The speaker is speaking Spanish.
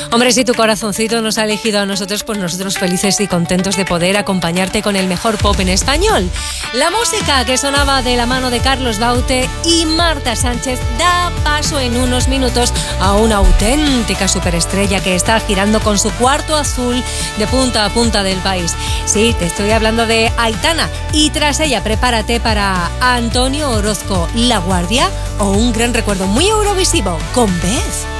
Hombre, si tu corazoncito nos ha elegido a nosotros, pues nosotros felices y contentos de poder acompañarte con el mejor pop en español. La música que sonaba de la mano de Carlos Baute y Marta Sánchez da paso en unos minutos a una auténtica superestrella que está girando con su cuarto azul de punta a punta del país. Sí, te estoy hablando de Aitana, y tras ella prepárate para Antonio Orozco, La Guardia o un gran recuerdo muy eurovisivo con Beth.